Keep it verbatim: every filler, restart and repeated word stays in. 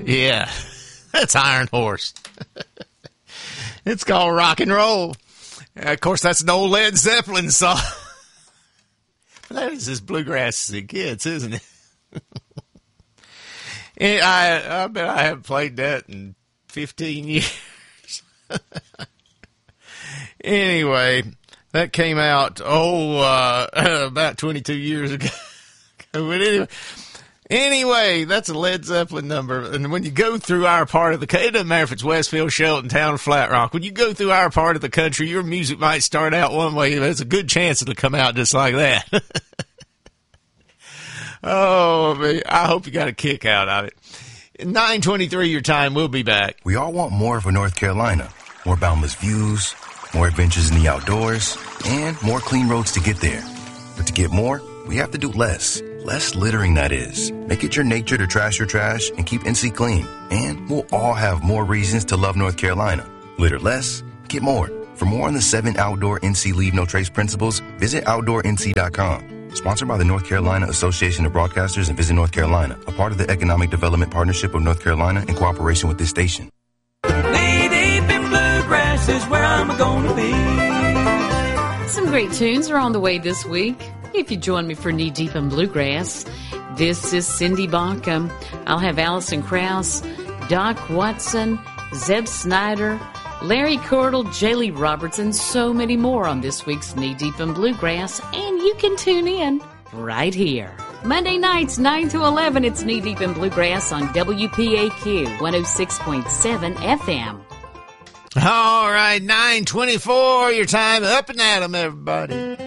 Yeah, that's Iron Horse. It's called Rock and Roll. Uh, of course, that's an old Led Zeppelin song. But that is as bluegrass as it gets, isn't it? And I, I bet I haven't played that in fifteen years. Anyway, that came out, oh, uh, about twenty-two years ago. But anyway, anyway, that's a Led Zeppelin number. And when you go through our part of the country, it doesn't matter if it's Westfield, Shelton, Town, or Flat Rock. When you go through our part of the country, your music might start out one way. There's a good chance it'll come out just like that. Oh, man, I hope you got a kick out of it. nine twenty-three your time. We'll be back. We all want more for North Carolina. More boundless views, more adventures in the outdoors, and more clean roads to get there. But to get more, we have to do less. Less littering, that is. Make it your nature to trash your trash and keep N C clean. And we'll all have more reasons to love North Carolina. Litter less, get more. For more on the seven outdoor N C Leave No Trace principles, visit outdoor N C dot com. Sponsored by the North Carolina Association of Broadcasters and Visit North Carolina, a part of the Economic Development Partnership of North Carolina in cooperation with this station. Knee deep in bluegrass is where I'm gonna be. Some great tunes are on the way this week. If you join me for Knee Deep in Bluegrass, this is Cindy Bonkham. I'll have Alison Krauss, Doc Watson, Zeb Snyder, Larry Cordell, Jaylee Roberts, and so many more on this week's Knee Deep in Bluegrass, and you can tune in right here. Monday nights, nine to eleven, it's Knee Deep in Bluegrass on W P A Q one oh six point seven F M. All right, nine twenty-four your time. Up and at 'em, everybody.